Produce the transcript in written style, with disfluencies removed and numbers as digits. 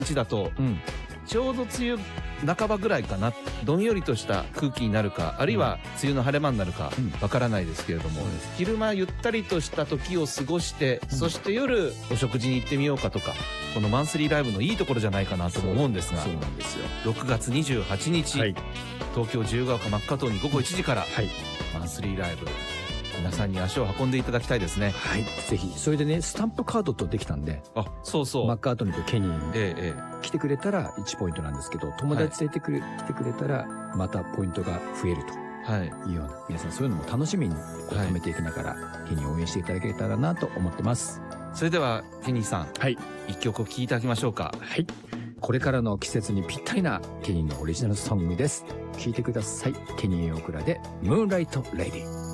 日だとうん。 ちょうど梅雨半ばぐらいかな、どんよりとした空気になるか、あるいは梅雨の晴れ間になるかうんわからないですけれども、昼間ゆったりとした時を過ごして、そして夜お食事に行ってみようかとか、このマンスリーライブのいいところじゃないかなとも思うんですが、 そうなんですよ。 6月28日、 はい。 東京自由が丘真っ赤島に午後1時からはい。 マンスリーライブ、皆さんに足を運んでいただきたいですね。 はい。ぜひ。それでね、スタンプカードとできたんで、 あ、そうそう、 マッカートニーとケニーにえ来てくれたら1ポイントなんですけど、友達連れて来てくれたらまたポイントが増えるとはいいうような、皆さんそういうのも楽しみにこうはい貯めていきながら、ケニーを応援していただけたらなと思ってます。 それではケニーさん、 はい。 一曲お聴きいただきましょうか。 はい。これからの季節にぴったりなケニーのオリジナルソングです。聴いてください。ケニー・オクラでムーンライト・レディ。